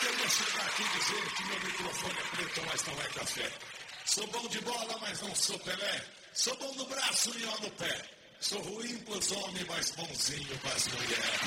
eu vou chegar aqui e dizer que meu microfone é preto, mas não é café. Sou bom de bola, mas não sou Pelé. Sou bom no braço e ó no pé. Sou ruim pros homens, mas bonzinho pras mulheres.